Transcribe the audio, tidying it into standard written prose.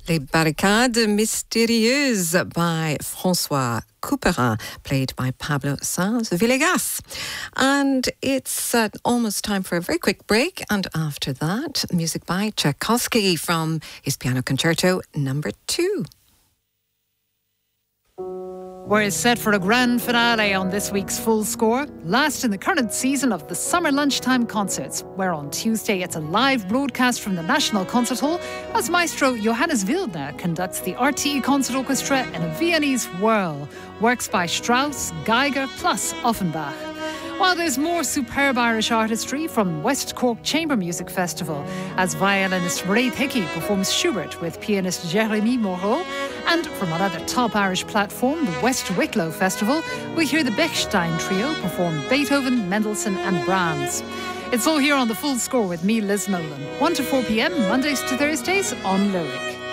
Les Barricades Mystérieuses by François Couperin, played by Pablo Sanz Villegas. And it's almost time for a very quick break. And after that, music by Tchaikovsky from his Piano Concerto number 2. We're set for a grand finale on this week's Full Score, last in the current season of the Summer Lunchtime Concerts, where on Tuesday it's a live broadcast from the National Concert Hall as Maestro Johannes Wildner conducts the RTE Concert Orchestra in a Viennese whirl, works by Strauss, Geiger plus Offenbach. While there's more superb Irish artistry from West Cork Chamber Music Festival, as violinist Mairead Hickey performs Schubert with pianist Jérémy Moreau, and from another top Irish platform, the West Wicklow Festival, we hear the Bechstein Trio perform Beethoven, Mendelssohn and Brahms. It's all here on the Full Score with me, Liz Nolan, 1 to 4 p.m, Mondays to Thursdays on Lyric.